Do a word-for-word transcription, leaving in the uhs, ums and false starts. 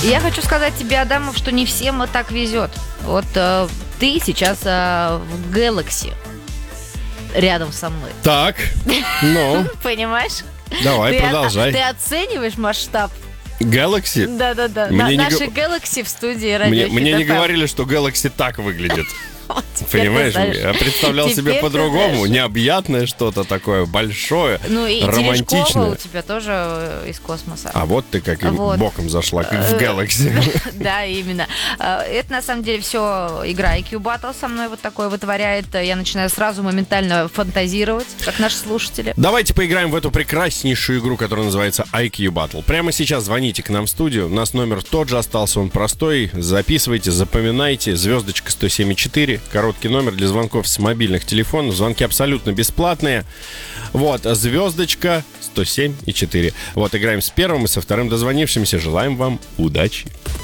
Я хочу сказать тебе, Адамов, что не всем так везет. Вот э, ты сейчас э, в Galaxy рядом со мной. Так, ну, Понимаешь? давай, Ты, продолжай. Ты оцениваешь масштаб? Galaxy? Да-да-да. Мне На, не наши го- Galaxy в студии радио Мне, Хит мне не эф эм. говорили, что Galaxy так выглядит. Вот теперь ты Понимаешь, знаешь. я представлял Теперь себе ты по-другому. знаешь. Необъятное что-то такое, большое, Ну и Терешкова романтичное. у тебя тоже э, из космоса. А вот ты как и Вот. боком зашла, как в Э, Galaxy. Да, именно. Э, Это на самом деле все игра ай кью Battle со мной вот такое вытворяет. Я начинаю сразу моментально фантазировать, как наши слушатели. Давайте поиграем в эту прекраснейшую игру, которая называется ай кью Battle. Прямо сейчас звоните к нам в студию. У нас номер тот же остался, он простой. Записывайте, запоминайте. Звездочка сто семь и четыре. Короткий номер для звонков с мобильных телефонов. Звонки абсолютно бесплатные. Вот, звездочка сто семь и четыре. Вот, играем с первым и со вторым дозвонившимся. Желаем вам удачи.